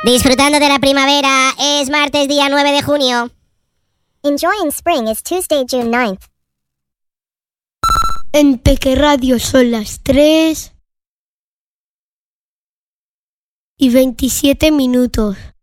Disfrutando de la primavera, es martes día 9 de junio. Enjoying spring is Tuesday, June 9th. En Peque Radio son las 3:27.